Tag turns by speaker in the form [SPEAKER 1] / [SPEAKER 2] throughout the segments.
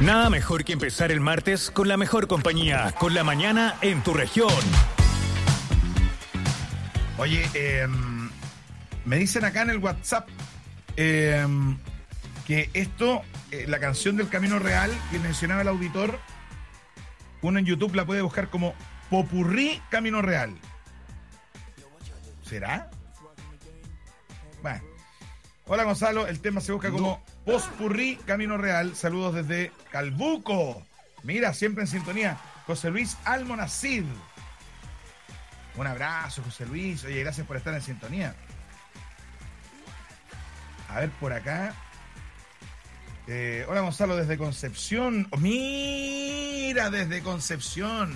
[SPEAKER 1] Nada mejor que empezar el martes con la mejor compañía, con la mañana en tu región.
[SPEAKER 2] Oye, me dicen acá en el WhatsApp que esto, la canción del Camino Real que mencionaba el auditor, uno en YouTube la puede buscar como Popurrí Camino Real. ¿Será? Bueno. Hola Gonzalo, el tema se busca como Pospurrí Camino Real. Saludos desde Calbuco. Mira, siempre en sintonía. José Luis Almonacid. Un abrazo, José Luis. Oye, gracias por estar en sintonía. A ver, por acá. Hola Gonzalo, desde Concepción. Oh, mira, desde Concepción.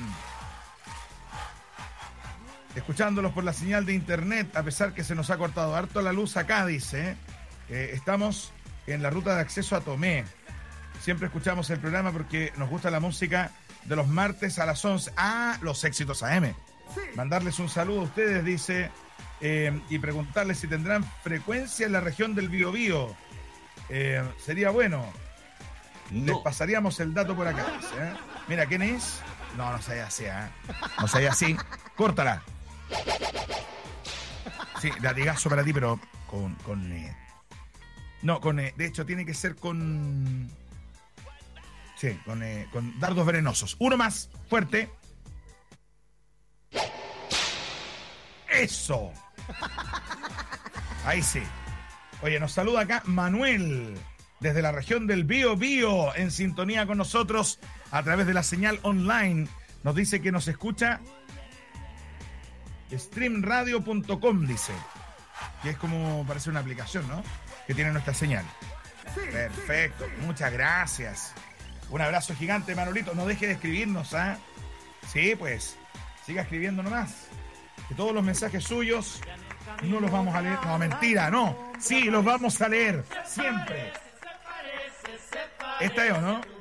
[SPEAKER 2] Escuchándolos por la señal de internet, a pesar que se nos ha cortado harto la luz acá, dice. Estamos en la ruta de acceso a Tomé. Siempre escuchamos el programa porque nos gusta la música de los martes a las 11. Ah, los éxitos AM. Sí. Mandarles un saludo a ustedes, dice, y preguntarles si tendrán frecuencia en la región del Biobío. Sería bueno. No. Les pasaríamos el dato por acá, dice. Mira, ¿quién es? No se así, No se así. Córtala. Sí, latigazo para ti, pero de hecho tiene que ser con dardos venenosos. Uno más, fuerte. ¡Eso! Ahí sí. Oye, nos saluda acá Manuel, desde la región del Biobío, en sintonía con nosotros a través de la señal online. Nos dice que nos escucha streamradio.com, dice. Que es como, parece una aplicación, ¿no? Que tiene nuestra señal. Sí, perfecto, sí. Muchas gracias. Un abrazo gigante, Manolito. No deje de escribirnos, ¿ah? Sí, pues, siga escribiendo nomás. Que todos los mensajes suyos no los vamos a leer. No, mentira, no. Sí, los vamos a leer, siempre. ¿Esta es o no?